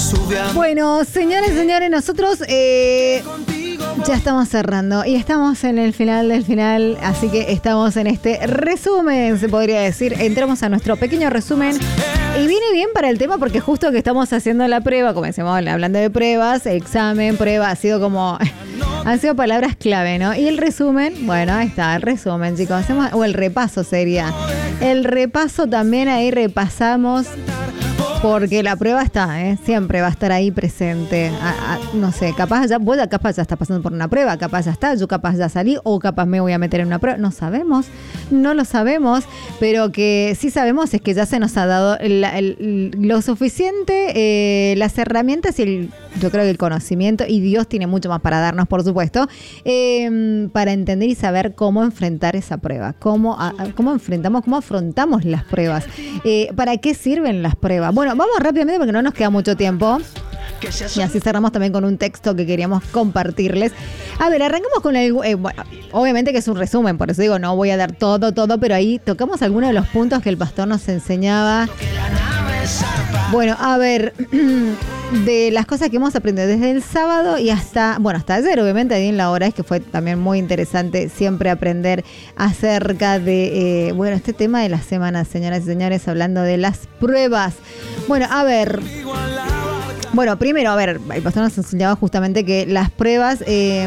Bueno, señores, nosotros ya estamos cerrando y estamos en el final del final, así que estamos en este resumen, se podría decir. Entramos a nuestro pequeño resumen y viene bien para el tema porque justo que estamos haciendo la prueba, como decimos, hablando de pruebas, examen, prueba, han sido palabras clave, ¿no? Y el resumen, bueno, ahí está, el resumen, chicos. O el repaso sería. El repaso también ahí repasamos. Porque la prueba está, siempre va a estar ahí presente. No sé, capaz ya estás pasando por una prueba, capaz ya está, yo capaz ya salí o capaz me voy a meter en una prueba. No sabemos, no lo sabemos, pero que sí sabemos es que ya se nos ha dado lo suficiente, las herramientas y yo creo que el conocimiento, y Dios tiene mucho más para darnos, por supuesto, para entender y saber cómo enfrentar esa prueba, cómo afrontamos las pruebas, para qué sirven las pruebas. Bueno, vamos rápidamente porque no nos queda mucho tiempo. Y así cerramos también con un texto que queríamos compartirles. A ver, arrancamos con el... bueno, obviamente que es un resumen, por eso digo, no voy a dar todo, pero ahí tocamos algunos de los puntos que el pastor nos enseñaba. Bueno, a ver, de las cosas que hemos aprendido desde el sábado y hasta ayer, obviamente, ahí en la hora, es que fue también muy interesante siempre aprender acerca de, este tema de la semana, señoras y señores, hablando de las pruebas. Bueno, a ver... Bueno, primero, a ver, el pastor nos enseñaba justamente que las pruebas,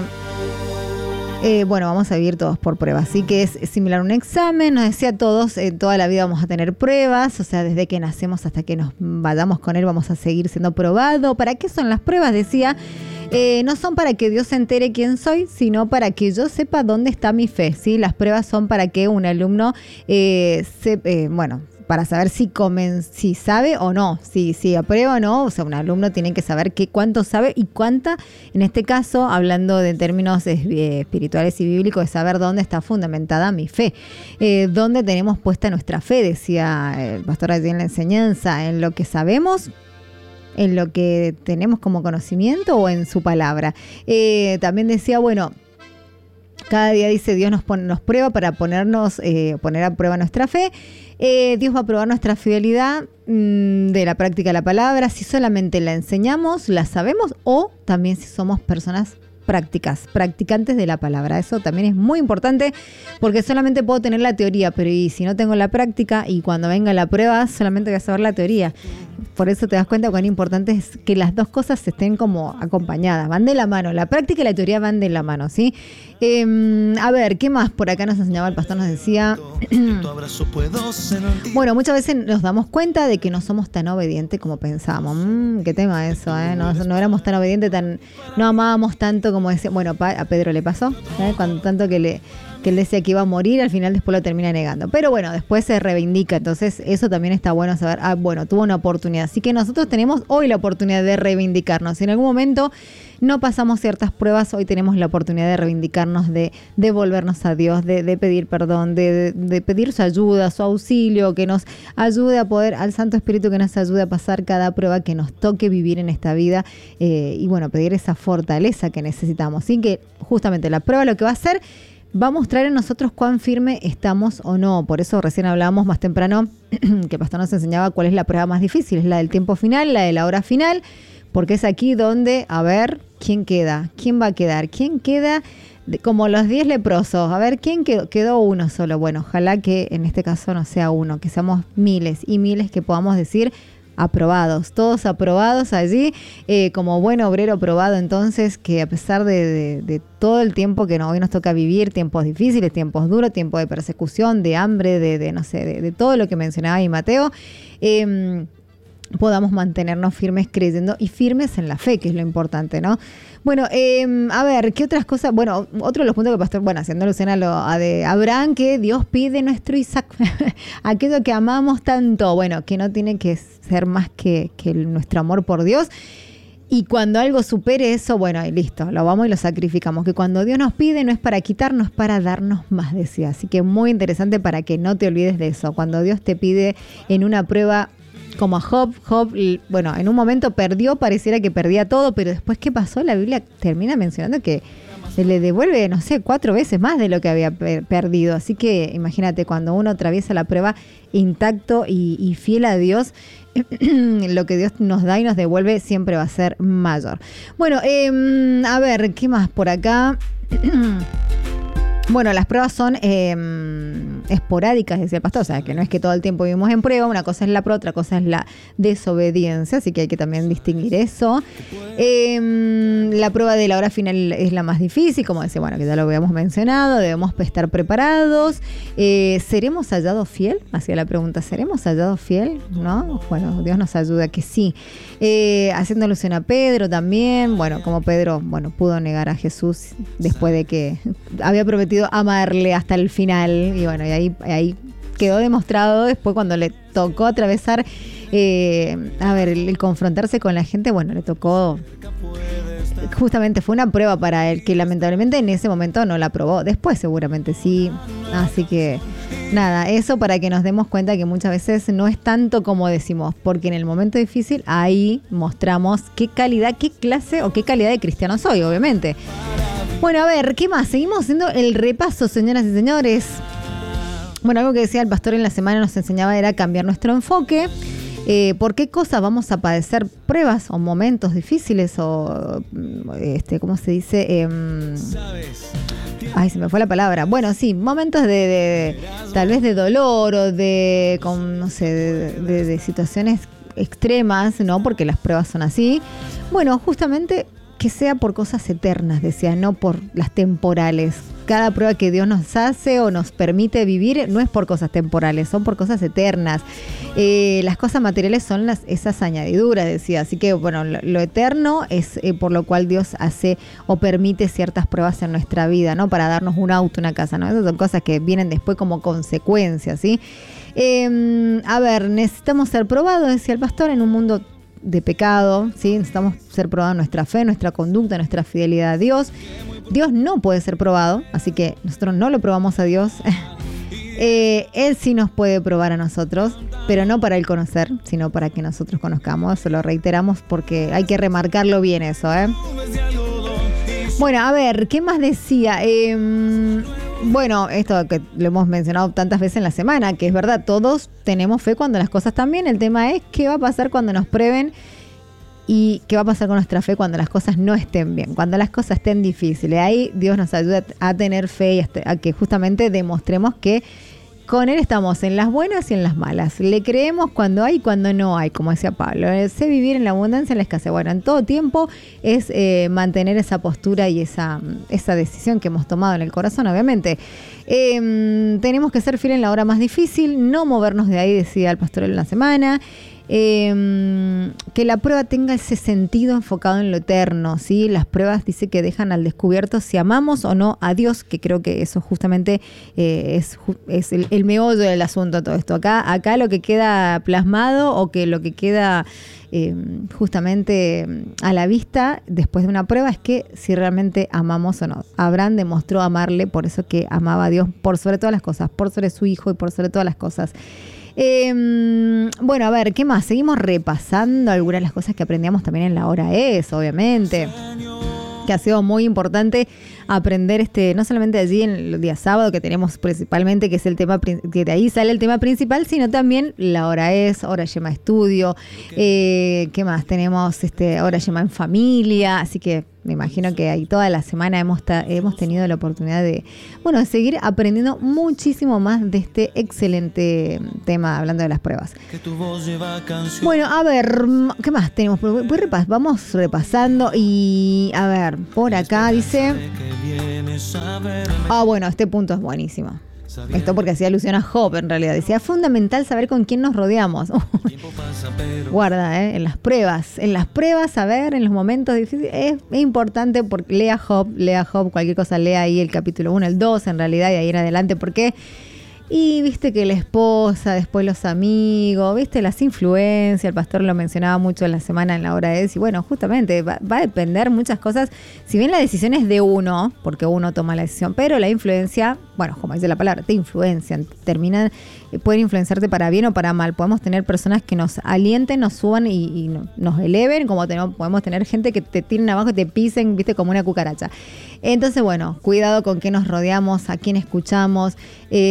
vamos a vivir todos por pruebas, así que es similar a un examen, nos decía todos, toda la vida vamos a tener pruebas, o sea, desde que nacemos hasta que nos vayamos con él vamos a seguir siendo probados. ¿Para qué son las pruebas? Decía, no son para que Dios se entere quién soy, sino para que yo sepa dónde está mi fe, ¿sí? Las pruebas son para que un alumno para saber si sabe o no, si aprueba o no. O sea, un alumno tiene que saber cuánto sabe y cuánta, en este caso, hablando de términos espirituales y bíblicos, de saber dónde está fundamentada mi fe, dónde tenemos puesta nuestra fe, decía el pastor allí en la enseñanza, en lo que sabemos, en lo que tenemos como conocimiento o en su palabra. También decía, cada día dice Dios nos prueba para poner a prueba nuestra fe. Dios va a probar nuestra fidelidad de la práctica de la palabra, si solamente la enseñamos, la sabemos, o también si somos personas practicantes de la palabra. Eso también es muy importante porque solamente puedo tener la teoría, pero y si no tengo la práctica y cuando venga la prueba solamente voy a saber la teoría. Por eso te das cuenta cuán importante es que las dos cosas estén como acompañadas, van de la mano, la práctica y la teoría van de la mano, ¿sí? A ver, ¿qué más por acá nos enseñaba el pastor? Nos decía, muchas veces nos damos cuenta de que no somos tan obedientes como pensábamos. Qué tema eso, ¿eh? No éramos tan obedientes, no amábamos tanto como decía. Bueno, a Pedro le pasó, cuando tanto que él decía que iba a morir, al final después lo termina negando. Pero bueno, después se reivindica, entonces eso también está bueno saber. Tuvo una oportunidad. Así que nosotros tenemos hoy la oportunidad de reivindicarnos. Si en algún momento no pasamos ciertas pruebas, hoy tenemos la oportunidad de reivindicarnos, de volvernos a Dios, de pedir perdón, de pedir su ayuda, su auxilio, que nos ayude a poder, al Santo Espíritu que nos ayude a pasar cada prueba que nos toque vivir en esta vida, pedir esa fortaleza que necesitamos. Así que justamente la prueba lo que va a hacer, va a mostrar en nosotros cuán firme estamos o no. Por eso recién hablábamos más temprano que el pastor nos enseñaba cuál es la prueba más difícil. Es la del tiempo final, la de la hora final, porque es aquí donde, a ver, ¿quién queda? ¿Quién va a quedar? ¿Quién queda? Como los 10 leprosos. A ver, ¿quién quedó uno solo? Bueno, ojalá que en este caso no sea uno, que seamos miles y miles que podamos decir aprobados, todos aprobados allí, como buen obrero probado. Entonces, que a pesar de todo el tiempo que hoy nos toca vivir, tiempos difíciles, tiempos duros, tiempos de persecución, de hambre, de todo lo que mencionaba ahí Mateo, podamos mantenernos firmes creyendo y firmes en la fe, que es lo importante, ¿no? Bueno, a ver, ¿qué otras cosas? Bueno, otro de los puntos que el pastor, haciendo alusión a de Abraham, que Dios pide nuestro Isaac, aquello que amamos tanto, que no tiene que ser más que nuestro amor por Dios. Y cuando algo supere eso, y listo, lo vamos y lo sacrificamos. Que cuando Dios nos pide no es para quitarnos, es para darnos más, decía. Así que muy interesante para que no te olvides de eso. Cuando Dios te pide en una prueba, como a Job, en un momento perdió, pareciera que perdía todo, pero después, ¿qué pasó? La Biblia termina mencionando que se le devuelve, 4 veces más de lo que había perdido. Así que imagínate, cuando uno atraviesa la prueba intacto y fiel a Dios, lo que Dios nos da y nos devuelve siempre va a ser mayor. Bueno, a ver, ¿qué más por acá? Bueno, las pruebas son esporádicas, decía el pastor, o sea, que no es que todo el tiempo vivimos en prueba, una cosa es la prueba, otra cosa es la desobediencia, así que hay que también distinguir eso. La prueba de la hora final es la más difícil, como decía, bueno, que ya lo habíamos mencionado, debemos estar preparados. ¿Seremos hallados fiel? Hacía la pregunta, ¿seremos hallados fiel? ¿No? Bueno, Dios nos ayuda que sí. Haciendo alusión a Pedro también, bueno, como Pedro, bueno, pudo negar a Jesús después de que había prometido amarle hasta el final, y bueno, y ahí quedó demostrado después cuando le tocó atravesar, el confrontarse con la gente, bueno, le tocó, justamente fue una prueba para él, que lamentablemente en ese momento no la aprobó, después seguramente sí, así que nada, eso para que nos demos cuenta que muchas veces no es tanto como decimos, porque en el momento difícil ahí mostramos qué calidad, qué clase o qué calidad de cristiano soy, obviamente. Bueno, a ver, ¿qué más? Seguimos haciendo el repaso, señoras y señores. Bueno, algo que decía el pastor en la semana nos enseñaba era cambiar nuestro enfoque. ¿Por qué cosas vamos a padecer pruebas o momentos difíciles o, ¿cómo se dice? Ay, se me fue la palabra. Bueno, sí, momentos de tal vez de dolor o de situaciones extremas, ¿no? Porque las pruebas son así. Bueno, justamente que sea por cosas eternas, decía, no por las temporales. Cada prueba que Dios nos hace o nos permite vivir no es por cosas temporales, son por cosas eternas. Las cosas materiales son esas añadiduras, decía. Así que, bueno, lo eterno es por lo cual Dios hace o permite ciertas pruebas en nuestra vida, ¿no? Para darnos un auto, una casa, ¿no? Esas son cosas que vienen después como consecuencia, ¿sí? Necesitamos ser probados, decía el pastor, en un mundo de pecado, ¿sí? Necesitamos ser probados nuestra fe, nuestra conducta, nuestra fidelidad a Dios. Dios no puede ser probado, así que nosotros no lo probamos a Dios. Él sí nos puede probar a nosotros, pero no para Él conocer, sino para que nosotros conozcamos. Se lo reiteramos porque hay que remarcarlo bien eso, ¿eh? Bueno, a ver, ¿qué más decía? Bueno, esto que lo hemos mencionado tantas veces en la semana, que es verdad, todos tenemos fe cuando las cosas están bien. El tema es qué va a pasar cuando nos prueben y qué va a pasar con nuestra fe cuando las cosas no estén bien, cuando las cosas estén difíciles. Ahí Dios nos ayuda a tener fe y a que justamente demostremos que con Él estamos en las buenas y en las malas. Le creemos cuando hay y cuando no hay, como decía Pablo. Sé vivir en la abundancia y en la escasez. Bueno, en todo tiempo es mantener esa postura y esa decisión que hemos tomado en el corazón, obviamente. Tenemos que ser fieles en la hora más difícil, no movernos de ahí, decía el pastor en la semana. Que la prueba tenga ese sentido enfocado en lo eterno, ¿sí? Las pruebas dice que dejan al descubierto si amamos o no a Dios, que creo que eso justamente es el meollo del asunto de todo esto. Acá lo que queda plasmado o que lo que queda justamente a la vista después de una prueba es que si realmente amamos o no. Abraham demostró amarle, por eso que amaba a Dios por sobre todas las cosas, por sobre su hijo y por sobre todas las cosas. Bueno, a ver, ¿qué más? Seguimos repasando algunas de las cosas que aprendíamos también en la hora obviamente, que ha sido muy importante aprender no solamente allí en el día sábado que tenemos principalmente, que es el tema, que de ahí sale el tema principal, sino también la hora hora Yema Estudio, ¿qué más? Tenemos hora Yema en familia, así que me imagino que ahí toda la semana hemos tenido la oportunidad de seguir aprendiendo muchísimo más de este excelente tema, hablando de las pruebas. Bueno, a ver, ¿qué más tenemos? Vamos repasando y a ver, por acá dice... bueno, este punto es buenísimo. Esto porque hacía alusión a Job, en realidad. Decía, es fundamental saber con quién nos rodeamos. Guarda, en las pruebas, saber en los momentos difíciles, es importante, porque lea Job, cualquier cosa, lea ahí el capítulo 1, el 2, en realidad, y ahí en adelante, porque... Y viste que la esposa, después los amigos, viste las influencias, el pastor lo mencionaba mucho en la semana en la hora y bueno, justamente va a depender muchas cosas, si bien la decisión es de uno, porque uno toma la decisión, pero la influencia, bueno, como dice la palabra, te influencian, pueden influenciarte para bien o para mal. Podemos tener personas que nos alienten, nos suban y nos eleven, como podemos tener gente que te tiren abajo y te pisen, viste, como una cucaracha. Entonces, bueno, cuidado con qué nos rodeamos, a quién escuchamos,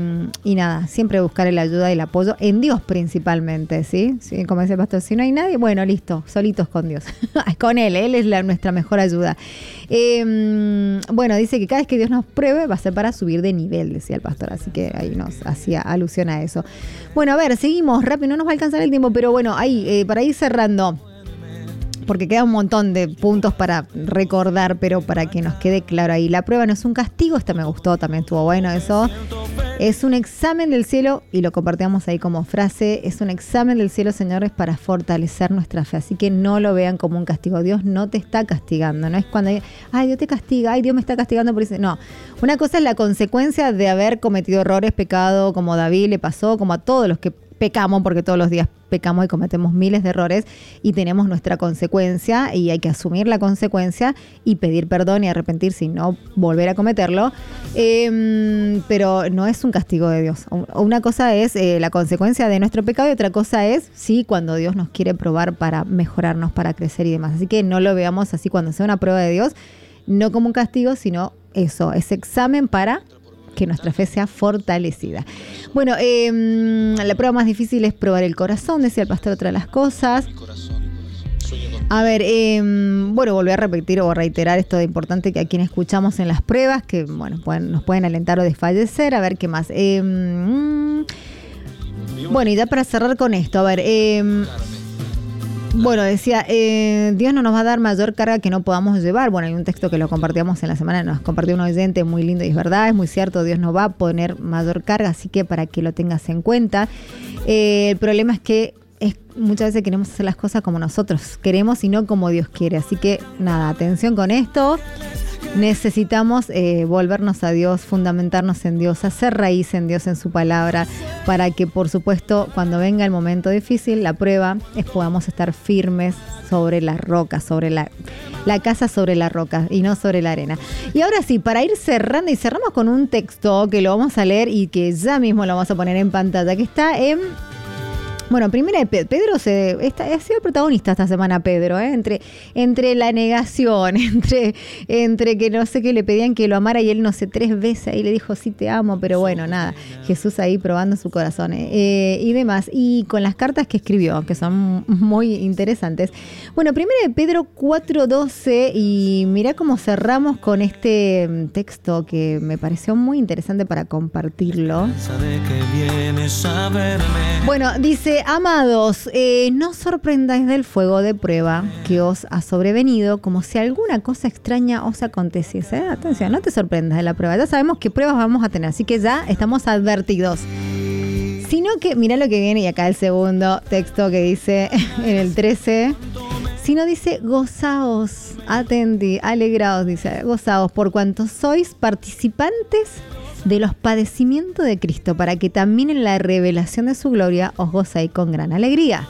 y nada, siempre buscar la ayuda y el apoyo en Dios principalmente, ¿sí? Sí, como dice el pastor, si no hay nadie, bueno, listo, solitos con Dios. Con Él es nuestra mejor ayuda. Bueno, dice que cada vez que Dios nos pruebe va a ser para subir de nivel, decía el pastor, así que ahí nos hacía alusión a eso. Bueno, a ver, seguimos rápido, no nos va a alcanzar el tiempo, pero bueno, ahí para ir cerrando, porque queda un montón de puntos para recordar, pero para que nos quede claro ahí. La prueba no es un castigo, esta me gustó, también estuvo bueno eso. Es un examen del cielo, y lo compartíamos ahí como frase, es un examen del cielo, señores, para fortalecer nuestra fe. Así que no lo vean como un castigo. Dios no te está castigando, no es cuando ay, Dios te castiga, ay, Dios me está castigando por eso. No, una cosa es la consecuencia de haber cometido errores, pecado, como a David le pasó, como a todos los que pecamos, porque todos los días pecamos y cometemos miles de errores y tenemos nuestra consecuencia y hay que asumir la consecuencia y pedir perdón y arrepentirse y no volver a cometerlo, pero no es un castigo de Dios. Una cosa es la consecuencia de nuestro pecado y otra cosa es sí cuando Dios nos quiere probar para mejorarnos, para crecer y demás. Así que no lo veamos así cuando sea una prueba de Dios, no como un castigo, sino eso, ese examen para que nuestra fe sea fortalecida. Bueno, la prueba más difícil es probar el corazón, decía el pastor, otra de las cosas. A ver, bueno, volví a repetir o reiterar esto de importante que a quien escuchamos en las pruebas, que bueno, nos pueden alentar o desfallecer. A ver, ¿qué más? Bueno, y ya para cerrar con esto, a ver, bueno, decía, Dios no nos va a dar mayor carga que no podamos llevar. Bueno, hay un texto que lo compartíamos en la semana, nos compartió un oyente muy lindo y es verdad, es muy cierto, Dios no va a poner mayor carga, así que para que lo tengas en cuenta. El problema es que muchas veces queremos hacer las cosas como nosotros queremos y no como Dios quiere. Así que nada, atención con esto. Necesitamos volvernos a Dios, fundamentarnos en Dios, hacer raíz en Dios, en su palabra, para que por supuesto cuando venga el momento difícil, la prueba, podamos estar firmes sobre la roca, sobre la casa sobre la roca y no sobre la arena. Y ahora sí, para ir cerrando, y cerramos con un texto que lo vamos a leer y que ya mismo lo vamos a poner en pantalla, que está en... Bueno, primera de Pedro ha sido el protagonista esta semana, Pedro, entre la negación, entre que no sé qué le pedían que lo amara y él no sé 3 veces ahí le dijo sí te amo, pero bueno, nada, Jesús ahí probando su corazón y demás, y con las cartas que escribió, que son muy interesantes. Bueno, primera de Pedro 4:12, y mirá cómo cerramos con este texto que me pareció muy interesante para compartirlo. Bueno, dice: amados, no sorprendáis del fuego de prueba que os ha sobrevenido, como si alguna cosa extraña os aconteciese. Atención, no te sorprendas de la prueba. Ya sabemos qué pruebas vamos a tener, así que ya estamos advertidos. Sino que, mirá lo que viene, y acá el segundo texto que dice en el 13, sino dice, gozaos, atendí, alegraos, dice, gozaos, por cuanto sois participantes de los padecimientos de Cristo, para que también en la revelación de su gloria os gocéis con gran alegría.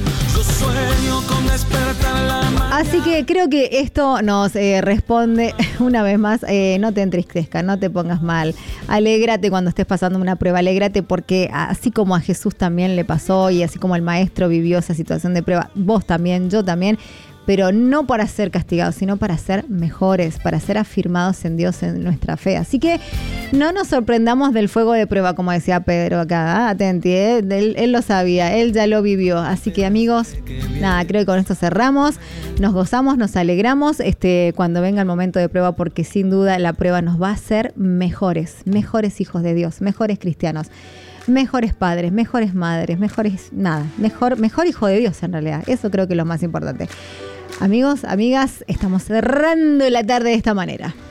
Así que creo que esto nos responde una vez más, no te entristezcas, no te pongas mal, alégrate cuando estés pasando una prueba, alégrate porque así como a Jesús también le pasó y así como el maestro vivió esa situación de prueba, vos también, yo también, pero no para ser castigados, sino para ser mejores, para ser afirmados en Dios, en nuestra fe. Así que no nos sorprendamos del fuego de prueba, como decía Pedro acá, atenti, él lo sabía, él ya lo vivió. Así que amigos, nada, creo que con esto cerramos, nos gozamos, nos alegramos cuando venga el momento de prueba, porque sin duda la prueba nos va a hacer mejores hijos de Dios, mejores cristianos. Mejores padres, mejores madres, mejor hijo de Dios en realidad. Eso creo que es lo más importante. Amigos, amigas, estamos cerrando la tarde de esta manera.